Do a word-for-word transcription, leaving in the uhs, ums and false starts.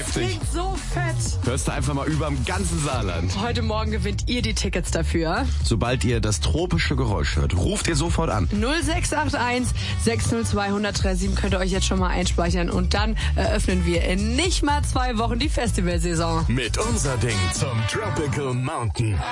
heftig. Klingt so fett. Hörst du einfach mal über im ganzen Saarland. Heute Morgen gewinnt ihr die Tickets dafür. Sobald ihr das tropische Geräusch hört, ruft ihr sofort an. null sechs acht eins sechs null zwei eins null drei sieben könnt ihr euch jetzt schon mal einspeichern. Und dann eröffnen wir in nicht mal zwei Wochen die Festivalsaison. Mit unser Ding zum Tropical Mountain.